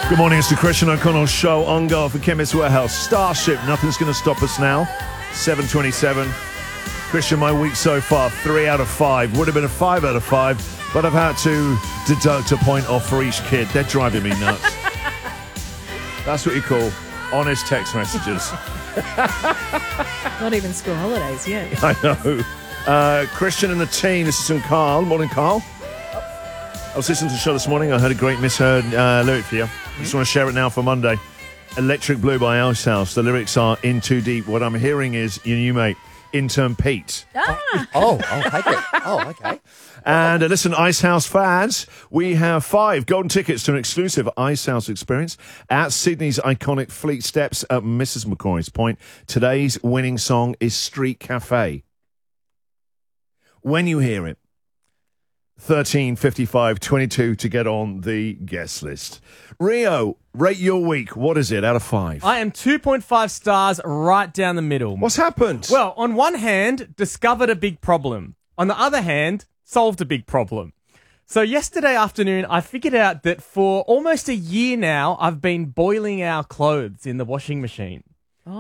Good morning, it's the Christian O'Connell Show on Golf for Chemist Warehouse. Starship, nothing's going to stop us now. 7:27. Christian, my week so far, 3 out of 5. Would have been a 5 out of 5, but I've had to deduct a point off for each kid. They're driving me nuts. That's what you call honest text messages. Not even school holidays yet. I know. Christian and the team, this is from Carl. Morning, Carl. I was listening to the show this morning. I heard a great misheard lyric for you. I just want to share it now for Monday. Electric Blue by Ice House. The lyrics are in too deep. What I'm hearing is your new mate, intern Pete. Oh, I'll take it. Oh, okay. And listen, Ice House fans, we have 5 golden tickets to an exclusive Ice House experience at Sydney's iconic Fleet Steps at Mrs. McCoy's Point. Today's winning song is Street Cafe. When you hear it, 13:55:22 to get on the guest list. Rio, rate your week. What is it out of 5? I am 2.5 stars right down the middle. What's happened? Well, on one hand, discovered a big problem. On the other hand, solved a big problem. So yesterday afternoon, I figured out that for almost a year now, I've been boiling our clothes in the washing machine.